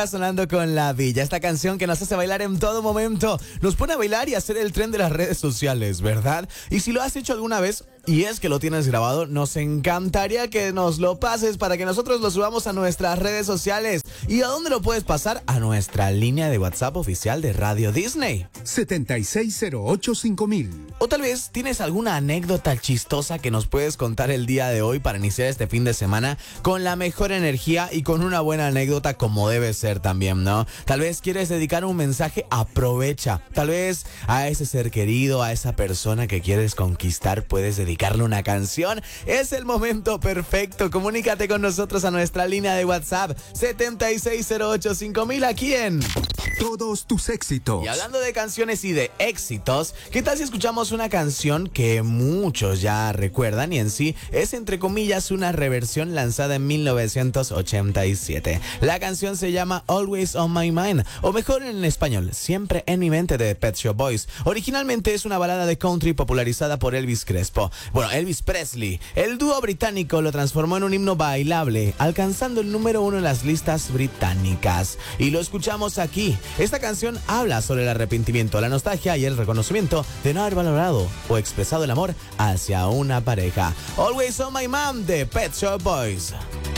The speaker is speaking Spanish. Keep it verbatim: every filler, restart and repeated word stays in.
Sonando con La Villa, esta canción que nos hace bailar en todo momento, nos pone a bailar y a hacer el tren de las redes sociales, ¿verdad? Y si lo has hecho alguna vez, y es que lo tienes grabado, nos encantaría que nos lo pases para que nosotros lo subamos a nuestras redes sociales. ¿Y a dónde lo puedes pasar? A nuestra línea de WhatsApp oficial de Radio Disney. setenta y seis cero ocho cinco mil. O tal vez tienes alguna anécdota chistosa que nos puedes contar el día de hoy para iniciar este fin de semana con la mejor energía y con una buena anécdota como debe ser también, ¿no? Tal vez quieres dedicar un mensaje, aprovecha. Tal vez a ese ser querido, a esa persona que quieres conquistar, puedes dedicarle una canción. Es el momento perfecto. Comunícate con nosotros a nuestra línea de WhatsApp setenta y seis cero ocho cinco mil aquí en Todos tus éxitos. Y hablando de canciones y de éxitos, ¿qué tal si escuchamos una canción que muchos ya recuerdan y en sí es entre comillas una reversión lanzada en mil novecientos ochenta y siete? La canción se llama Always on My Mind, o mejor en español, Siempre en mi mente, de Pet Shop Boys. Originalmente es una balada de country popularizada por Elvis Crespo. Bueno, Elvis Presley. El dúo británico lo transformó en un himno bailable, alcanzando el número uno en las listas británicas. Y lo escuchamos aquí. Esta canción habla sobre el arrepentimiento, la nostalgia y el reconocimiento de no haber valorado o expresado el amor hacia una pareja. Always on My Mind, de Pet Shop Boys.